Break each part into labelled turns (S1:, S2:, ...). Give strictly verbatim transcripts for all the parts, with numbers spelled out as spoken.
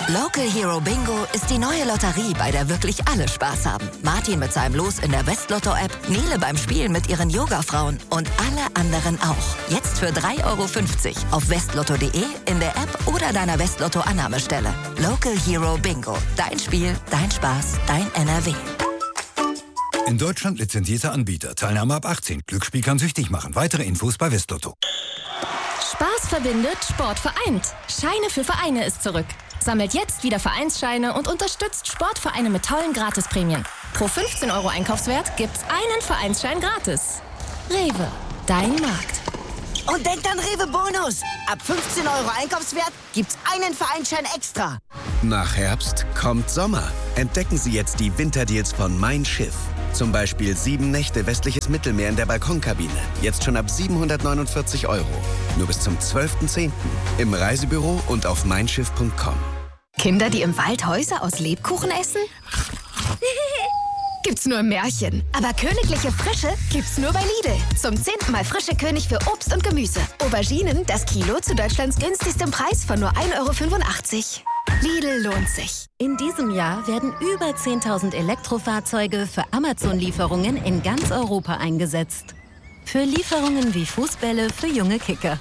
S1: Local Hero Bingo ist die neue Lotterie, bei der wirklich alle Spaß haben. Martin mit seinem Los in der Westlotto-App, Nele beim Spielen mit ihren Yoga-Frauen und alle anderen auch. Jetzt für drei Euro fünfzig auf westlotto punkt de, in der App oder deiner Westlotto-Annahmestelle. Local Hero Bingo. Dein Spiel, dein Spaß, dein N R W.
S2: In Deutschland lizenzierter Anbieter. Teilnahme ab achtzehn. Glücksspiel kann süchtig machen. Weitere Infos bei Westlotto.
S3: Spaß verbindet, Sport vereint. Scheine für Vereine ist zurück. Sammelt jetzt wieder Vereinsscheine und unterstützt Sportvereine mit tollen Gratisprämien. Pro fünfzehn Euro Einkaufswert gibt's einen Vereinsschein gratis. Rewe, dein Markt.
S4: Und denkt an Rewe Bonus. Ab fünfzehn Euro Einkaufswert gibt's einen Vereinsschein extra.
S5: Nach Herbst kommt Sommer. Entdecken Sie jetzt die Winterdeals von Mein Schiff. Zum Beispiel sieben Nächte westliches Mittelmeer in der Balkonkabine. Jetzt schon ab siebenhundertneunundvierzig Euro. Nur bis zum zwölften zehnten Im Reisebüro und auf mein schiff punkt com.
S6: Kinder, die im Wald Häuser aus Lebkuchen essen? Gibt's nur im Märchen. Aber königliche Frische gibt's nur bei Lidl. Zum zehnten Mal frische König für Obst und Gemüse. Auberginen, das Kilo zu Deutschlands günstigstem Preis von nur ein Euro fünfundachtzig. Lidl lohnt sich.
S7: In diesem Jahr werden über zehntausend Elektrofahrzeuge für Amazon-Lieferungen in ganz Europa eingesetzt. Für Lieferungen wie Fußbälle für junge Kicker.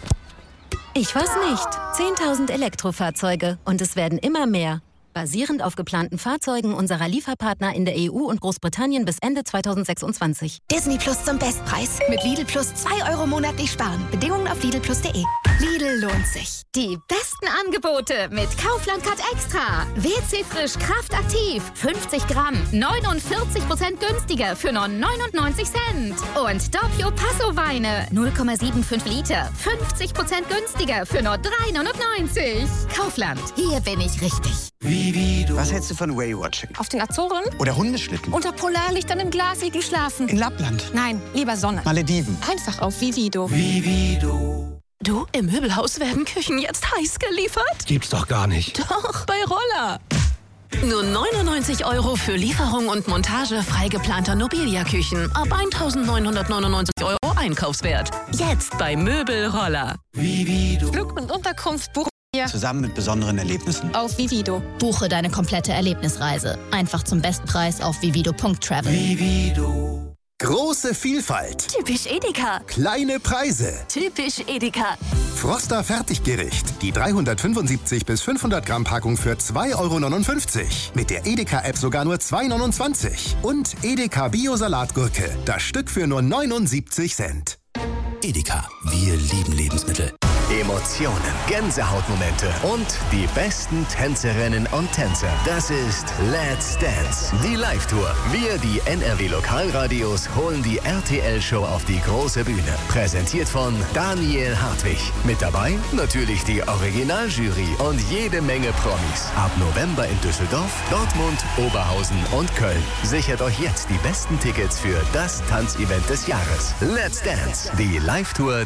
S7: Ich weiß nicht. zehntausend Elektrofahrzeuge und es werden immer mehr. Basierend auf geplanten Fahrzeugen unserer Lieferpartner in der E U und Großbritannien bis Ende zweitausendsechsundzwanzig.
S6: Disney Plus zum Bestpreis. Mit Lidl Plus zwei Euro monatlich sparen. Bedingungen auf lidl plus punkt de. Lidl lohnt sich.
S3: Die besten Angebote mit Kaufland Cut Extra. W C Frisch Kraft Aktiv. fünfzig Gramm. neunundvierzig Prozent günstiger für nur neunundneunzig Cent. Und Doppio Passo Weine. null Komma fünfundsiebzig Liter. fünfzig Prozent günstiger für nur drei neunundneunzig. Kaufland. Hier bin ich richtig.
S8: Vivido. Was hältst du von Whale-Watching?
S3: Auf den Azoren?
S8: Oder Hundeschlitten?
S3: Unter Polarlichtern im Glasigel schlafen.
S8: In Lappland?
S3: Nein, lieber Sonne.
S8: Malediven?
S3: Einfach auf Vivido.
S8: Vivido.
S3: Du, im Möbelhaus werden Küchen jetzt heiß geliefert?
S8: Gibt's doch gar nicht.
S3: Doch, bei Roller. Nur neunundneunzig Euro für Lieferung und Montage frei geplanter Nobilia-Küchen. Ab eintausendneunhundertneunundneunzig Euro Einkaufswert. Jetzt bei Möbelroller.
S8: Vivido.
S3: Flug und Unterkunft buchen wir
S8: Zusammen mit besonderen Erlebnissen.
S3: auf Vivido.
S9: Buche deine komplette Erlebnisreise. Einfach zum Bestpreis auf vivido punkt travel.
S8: Vivido.
S10: Große Vielfalt.
S3: Typisch Edeka.
S10: Kleine Preise.
S3: Typisch Edeka.
S10: Froster Fertiggericht. Die dreihundertfünfundsiebzig bis fünfhundert Gramm Packung für zwei Euro neunundfünfzig. Mit der Edeka-App sogar nur zwei Euro neunundzwanzig. Und Edeka Bio-Salatgurke. Das Stück für nur neunundsiebzig Cent.
S11: Edeka. Wir lieben Lebensmittel.
S12: Emotionen, Gänsehautmomente und die besten Tänzerinnen und Tänzer. Das ist Let's Dance, die Live-Tour. Wir, die N R W-Lokalradios, holen die R T L-Show auf die große Bühne. Präsentiert von Daniel Hartwig. Mit dabei natürlich die Originaljury und jede Menge Promis. Ab November in Düsseldorf, Dortmund, Oberhausen und Köln. Sichert euch jetzt die besten Tickets für das Tanzevent des Jahres. Let's Dance, die Live-Tour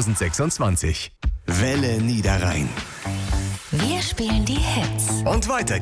S12: zweitausendsechsundzwanzig. Welle Niederrhein.
S9: Wir spielen die Hits.
S12: Und weiter